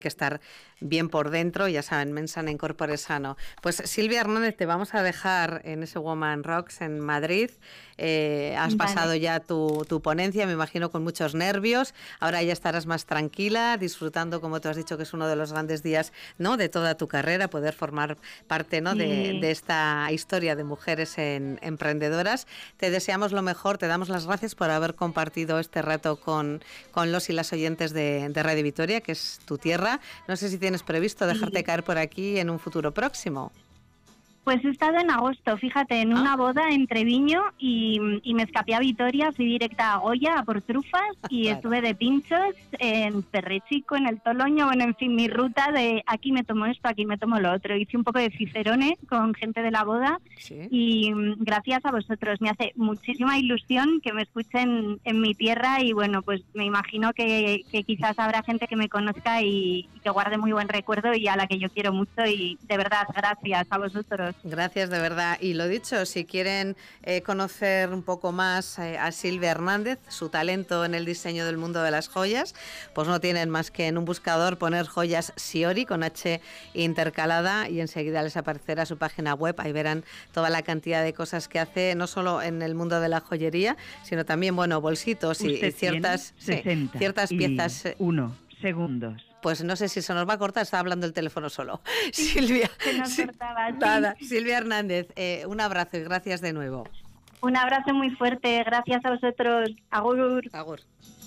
que estar bien por dentro, ya saben, mens sana in corpore sano. Pues Silvia Hernández, te vamos a dejar en ese Woman Rocks en Madrid. Has pasado ya tu ponencia, me imagino, con muchos nervios. Ahora ya estarás más tranquila, disfrutando, como tú has dicho, que es uno de los grandes días, ¿no?, de toda tu carrera, poder formar parte, ¿no?, de esta historia de mujeres emprendedoras. Te deseamos lo mejor, te damos las gracias por haber compartido este reto con los y las oyentes de Radio Vitoria, que es tu tierra. No sé si tienes previsto dejarte caer por aquí en un futuro próximo. Pues he estado en agosto, fíjate, en una boda en Treviño y me escapé a Vitoria, fui directa a Goya a por trufas y estuve de pinchos en Perrechico, en el Toloño, bueno, en fin, mi ruta de aquí me tomo esto, aquí me tomo lo otro. Hice un poco de cicerone con gente de la boda y gracias a vosotros. Me hace muchísima ilusión que me escuchen en mi tierra y bueno, pues me imagino que quizás habrá gente que me conozca y que guarde muy buen recuerdo y a la que yo quiero mucho y de verdad, gracias a vosotros. Gracias, de verdad. Y lo dicho, si quieren conocer un poco más a Silvia Hernández, su talento en el diseño del mundo de las joyas, pues no tienen más que en un buscador poner joyas Siori con H intercalada y enseguida les aparecerá su página web. Ahí verán toda la cantidad de cosas que hace, no solo en el mundo de la joyería, sino también, bueno, bolsitos y ciertas piezas. 1 segundos. Pues no sé si se nos va a cortar, está hablando el teléfono solo. Sí, Silvia. Se nos cortaba. Nada, Silvia Hernández, un abrazo y gracias de nuevo. Un abrazo muy fuerte, gracias a vosotros. Agur. Agur.